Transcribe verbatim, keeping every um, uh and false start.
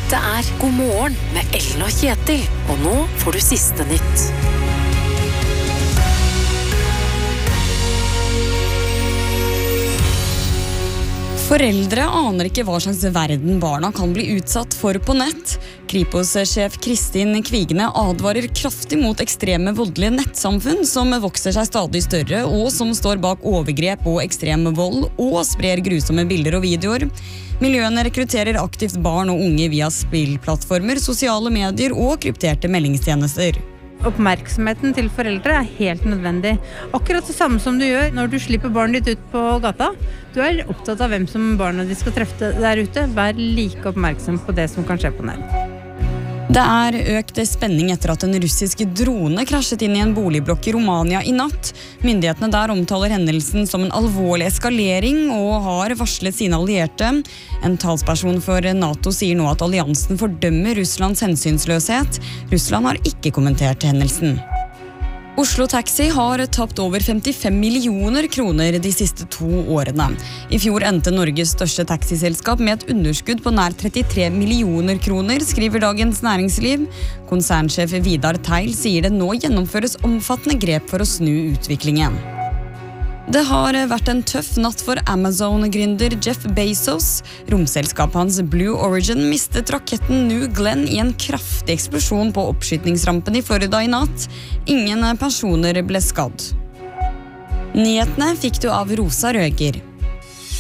Dette er God morgen med Ellen og Kjetil, og nå får du siste nytt. Foreldre aner ikke hva slags verden barna kan bli utsatt for på nett. Kripos-sjef Kristin Kvigene advarer kraftig mot ekstreme voldelige nettsamfunn som vokser seg stadig større og som står bak overgrep og ekstrem vold og sprer grusomme bilder og videoer. Miljøene rekrutterer aktivt barn og unge via spillplattformer, sosiale medier og krypterte meldingstjenester. Oppmerksomheten til foreldre er helt nødvendig. Akkurat det samme som du gjør når du slipper barnet ditt ut på gata. Du er opptatt av hvem som barna de skal treffe der ute. Vær like oppmerksom på det som kan skje på nett. Det er økt spenning etter at en russisk drone krasjet inn i en boligblokk i Romania i natt. Myndighetene der omtaler hendelsen som en alvorlig eskalering og har varslet sine allierte. En talsperson for NATO sier nå at alliansen fordømmer Russlands hensynsløshet. Russland har ikke kommentert hendelsen. Oslo Taxi har tapt over femtifem millioner kroner de siste to årene. I fjor endte Norges største taxiselskap med et underskudd på nær trettitre millioner kroner, skriver Dagens Næringsliv. Konsernsjef Vidar Teil sier det nå gjennomføres omfattende grep for å snu utviklingen. Det har vært en tøff natt for Amazon-gründer Jeff Bezos. Romselskapet hans Blue Origin mistet raketten New Glenn i en kraftig eksplosjon på oppskytningsrampen i Florida i natt. Ingen personer ble skadd. Nyhetene fikk du av Rosa Røger.